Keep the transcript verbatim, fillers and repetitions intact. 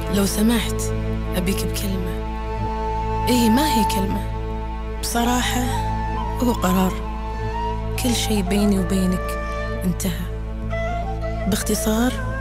لو سمحت أبيك بكلمة. إيه ما هي كلمة بصراحة، هو قرار. كل شي بيني وبينك انتهى. باختصار